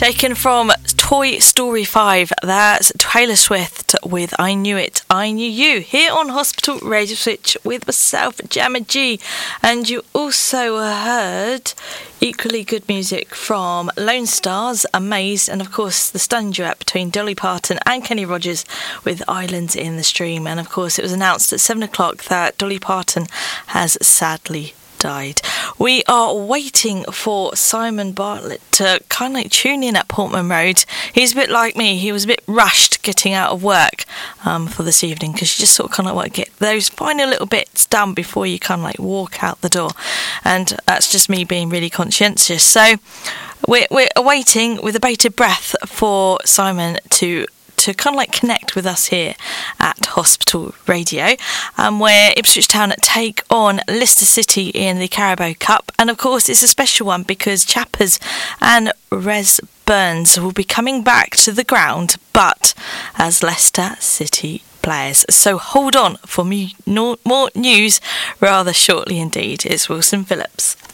Taken from Toy Story 5, that's Taylor Swift with I Knew It, I Knew You, here on Hospital Radio Switch with myself, Jammer G. And you also heard equally good music from Lone Stars, Amazed, and of course the stunning duet between Dolly Parton and Kenny Rogers with Islands in the Stream. And of course it was announced at 7 o'clock that Dolly Parton has sadly died. We are waiting for Simon Bartlett to kind of tune in at Portman Road. He's a bit like me. He was a bit rushed getting out of work for this evening, because you just sort of kind of want to get those final little bits done before you kind of like walk out the door. And that's just me being really conscientious. So we're waiting with a bated breath for Simon to kind of like connect with us here at Hospital Radio, where Ipswich Town take on Leicester City in the Carabao Cup. And of course it's a special one because Chappers and Res Burns will be coming back to the ground, but as Leicester City players. So hold on for more news rather shortly indeed. It's Wilson Phillips.